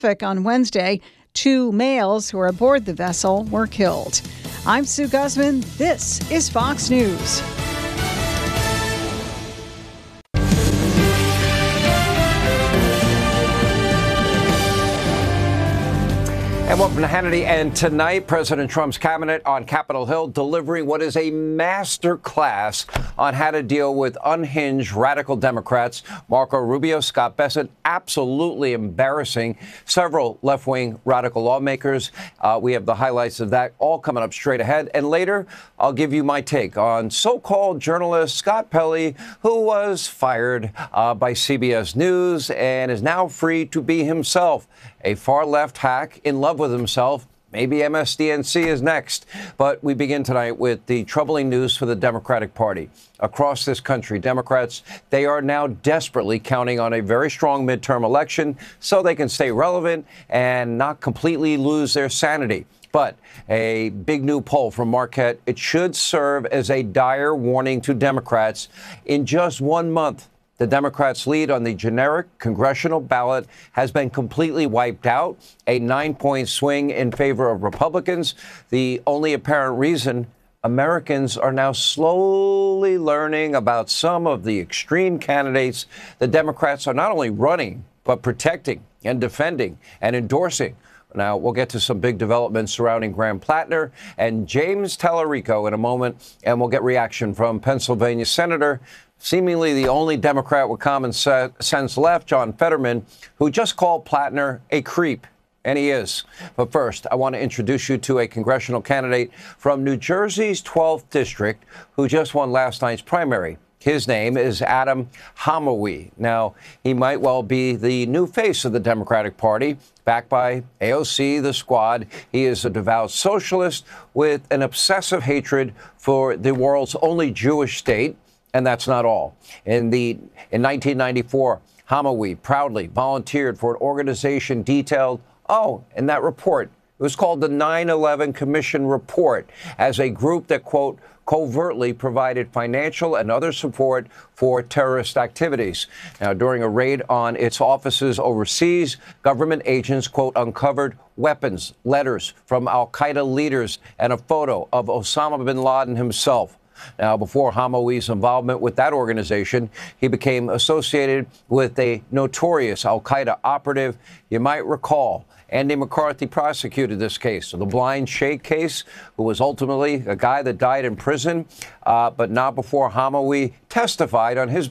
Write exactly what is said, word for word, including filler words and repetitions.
On Wednesday, two males who were aboard the vessel were killed. I'm Sue Guzman. This is Fox News. And welcome to Hannity. And tonight, President Trump's cabinet on Capitol Hill delivering what is a master class on how to deal with unhinged radical Democrats. Marco Rubio, Scott Bessent, absolutely embarrassing several left-wing radical lawmakers. Uh, we have the highlights of that all coming up straight ahead. And later, I'll give you my take on so-called journalist Scott Pelley, who was fired uh, by C B S News and is now free to be himself. A far-left hack in love with himself. Maybe M S D N C is next. But we begin tonight with the troubling news for the Democratic Party. Across this country, Democrats, they are now desperately counting on a very strong midterm election so they can stay relevant and not completely lose their sanity. But a big new poll from Marquette, it should serve as a dire warning to Democrats. In just one month, the Democrats' lead on the generic congressional ballot has been completely wiped out, a nine-point swing in favor of Republicans. The only apparent reason, Americans are now slowly learning about some of the extreme candidates the Democrats are not only running, but protecting and defending and endorsing. Now, we'll get to some big developments surrounding Graham Plattner and James Tallarico in a moment, and we'll get reaction from Pennsylvania Senator, seemingly the only Democrat with common sense left, John Fetterman, who just called Plattner a creep. And he is. But first, I want to introduce you to a congressional candidate from New Jersey's twelfth District who just won last night's primary. His name is Adam Hamaoui. Now, he might well be the new face of the Democratic Party, backed by A O C, the Squad. He is a devout socialist with an obsessive hatred for the world's only Jewish state. And that's not all. In the in nineteen ninety-four, Hamaoui proudly volunteered for an organization detailed, oh, in that report. It was called the nine eleven Commission Report, as a group that, quote, covertly provided financial and other support for terrorist activities. Now, during a raid on its offices overseas, government agents, quote, uncovered weapons, letters from al-Qaeda leaders, and a photo of Osama bin Laden himself. Now, before Hamaoui's involvement with that organization, he became associated with a notorious al-Qaeda operative. You might recall Andy McCarthy prosecuted this case, the Blind Sheikh case, who was ultimately a guy that died in prison, uh, but not before Hamaoui testified on his